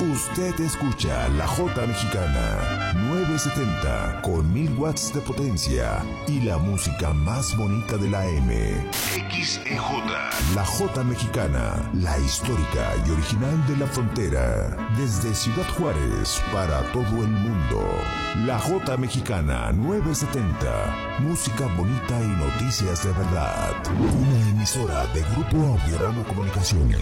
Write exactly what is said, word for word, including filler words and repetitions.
Usted escucha la Jota Mexicana nueve setenta con mil watts de potencia y la música más bonita de la M. X E J. La Jota Mexicana, la histórica y original de la frontera. Desde Ciudad Juárez para todo el mundo. La Jota Mexicana nueve setenta. Música bonita y noticias de verdad. Una emisora de Grupo Audiodrama Comunicaciones.